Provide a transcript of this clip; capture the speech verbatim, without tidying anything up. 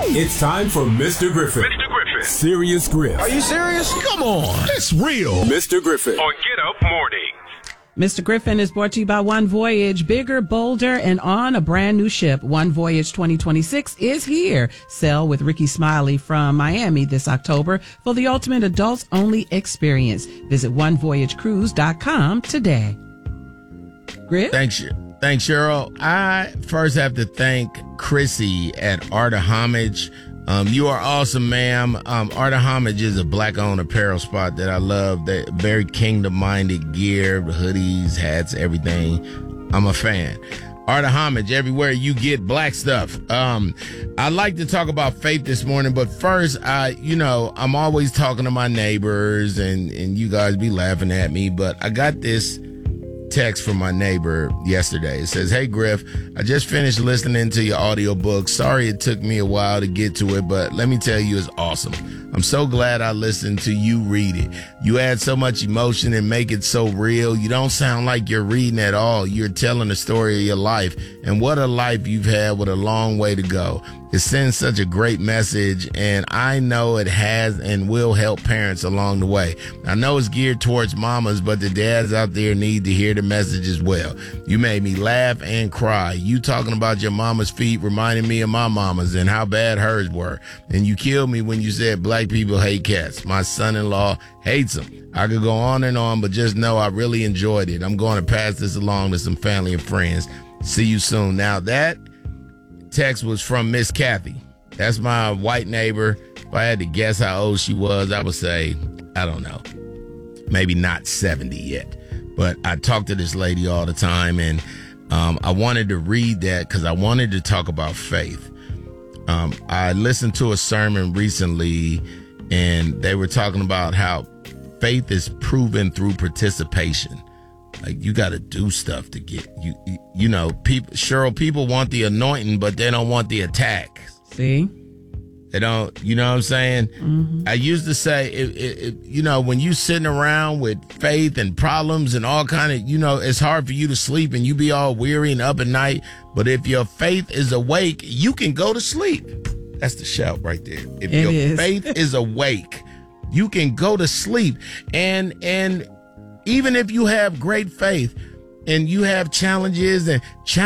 It's time for Mister Griffin. Mister Griffin. Serious Griff. Are you serious? Come on. It's real. Mister Griffin. On Get Up Mornings. Mister Griffin is brought to you by One Voyage. Bigger, bolder, and on a brand new ship. One Voyage twenty twenty-six is here. Sail with Ricky Smiley from Miami this October for the ultimate adults-only experience. Visit one voyage cruise dot com today. Griff? Thanks, thanks, Cheryl. I first have to thank Chrissy at Art of Homage. Um, you are awesome, ma'am. Um, Art of Homage is a black-owned apparel spot that I love. They're very kingdom-minded gear, hoodies, hats, everything. I'm a fan. Art of Homage, everywhere you get black stuff. Um, I'd like to talk about faith this morning, but first, I, you know, I'm always talking to my neighbors, and, and you guys be laughing at me, but I got this text from my neighbor yesterday. It says, "Hey Griff, I just finished listening to your audiobook. Sorry it took me a while to get to it, but let me tell you, it's awesome. I'm so glad I listened to you read it. You add so much emotion and make it so real. You don't sound like you're reading at all. You're telling the story of your life, and what a life you've had with a long way to go. It sends such a great message, and I know it has and will help parents along the way. I know it's geared towards mamas, but the dads out there need to hear the message as well. You made me laugh and cry. You talking about your mama's feet reminded me of my mama's and how bad hers were. And you killed me when you said black people hate cats. My son-in-law hates them. I could go on and on, but just know I really enjoyed it. I'm going to pass this along to some family and friends. See you soon." Now that text was from Miss Kathy. That's my white neighbor. If I had to guess how old she was, I would say, I don't know, maybe not seventy yet. But I talk to this lady all the time, and um, I wanted to read that because I wanted to talk about faith. Um, I listened to a sermon recently, and they were talking about how faith is proven through participation. Like, you got to do stuff to get you, you, you know, people, Cheryl, people want the anointing, but they don't want the attack. See? They don't, you know what I'm saying? Mm-hmm. I used to say, it, it, it, you know, when you sitting around with faith and problems and all kind of, you know, it's hard for you to sleep and you be all weary and up at night. But if your faith is awake, you can go to sleep. That's the shout right there. If It your is. faith is awake, you can go to sleep. And, and, even if you have great faith and you have challenges and challenges,